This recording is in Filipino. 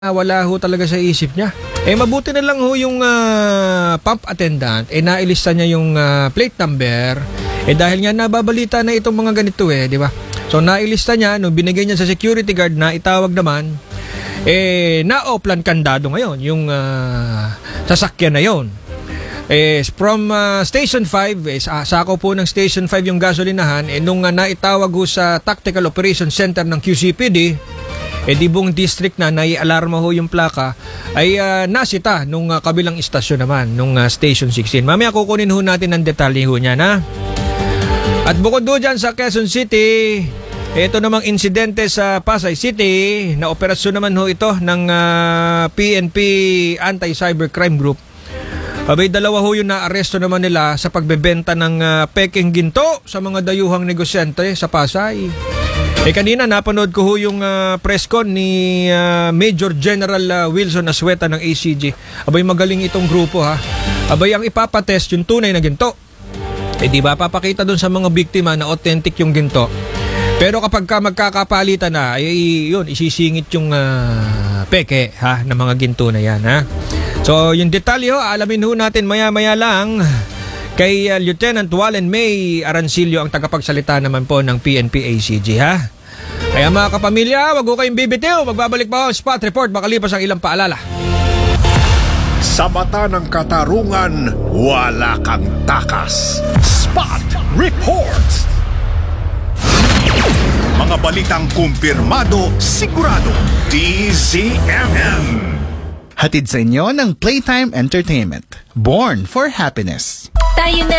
Wala ho talaga sa isip niya. Mabuti na lang ho yung pump attendant, nailista niya yung plate number. Dahil nga nababalita na itong mga ganito di ba? So nailista niya, no, binigay niya sa security guard na itawag naman, na-oplan kandado ngayon yung sasakyan na yon. From Station 5, sako po ng Station 5 yung gasolinahan, nung naitawag ho sa Tactical Operations Center ng QCPD, di buong district na nai-alarma ho yung plaka ay nasita nung kabilang istasyon naman, nung Station 16. Mamaya kukunin ho natin ang detalye ho niya na. At bukod do dyan sa Quezon City, ito namang insidente sa Pasay City, na operasyon naman ho ito ng PNP Anti-Cybercrime Group. Abay, dalawa ho yung na-aresto naman nila sa pagbebenta ng peking ginto sa mga dayuhang negosyante sa Pasay. Kanina napanood ko ho yung press con ni Major General Wilson Asweta ng ACG. Abay, magaling itong grupo ha. Abay, ang ipapatest yung tunay na ginto. Di ba papakita dun sa mga biktima na authentic yung ginto. Pero kapag ka magkakapalitan na, yun, isisingit yung peke ha, ng mga ginto na yan ha. So yung detalye ho, alamin ho natin maya-maya lang kay Lieutenant Wallen May Arancillo, ang tagapagsalita naman po ng PNP ACG ha. Kaya mga kapamilya, wag ko kayong bibitiw. Magbabalik pa ako spot report makalipas ang ilang paalala. Sa mata ng katarungan, wala kang takas. Spot Report. Mga balitang kumpirmado, sigurado. DZMM. Hatid sa inyo ng Playtime Entertainment. Born for Happiness. Tayo na